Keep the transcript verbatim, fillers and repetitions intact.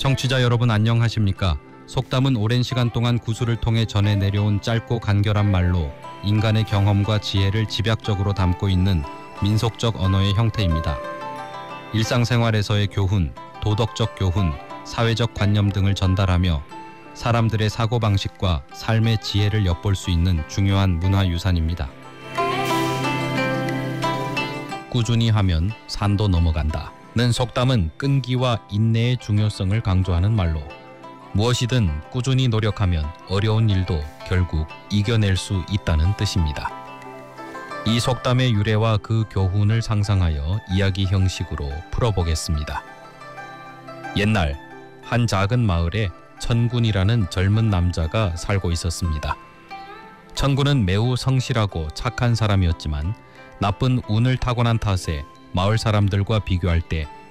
청취자 여러분 안녕하십니까? 속담은 오랜 시간 동안 구술을 통해 전해 내려온 짧고 간결한 말로 인간의 경험과 지혜를 집약적으로 담고 있는 민속적 언어의 형태입니다. 일상생활에서의 교훈, 도덕적 교훈, 사회적 관념 등을 전달하며 사람들의 사고방식과 삶의 지혜를 엿볼 수 있는 중요한 문화유산입니다. 꾸준히 하면 산도 넘어간다 는 속담은 끈기와 인내의 중요성을 강조하는 말로 무엇이든 꾸준히 노력하면 어려운 일도 결국 이겨낼 수 있다는 뜻입니다. 이 속담의 유래와 그 교훈을 상상하여 이야기 형식으로 풀어보겠습니다. 옛날 한 작은 마을에 천군이라는 젊은 남자가 살고 있었습니다. 천군은 매우 성실하고 착한 사람이었지만 나쁜 운을 타고난 탓에 마을 사람들과 비교할 때